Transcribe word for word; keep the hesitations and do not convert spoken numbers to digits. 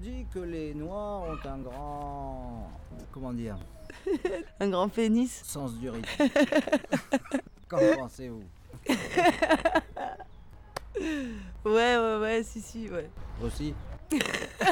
dit que les Noirs ont un grand... Comment dire? Un grand pénis. Sens du rythme. Qu'en pensez-vous? Ouais, ouais, ouais, si, si, ouais. Aussi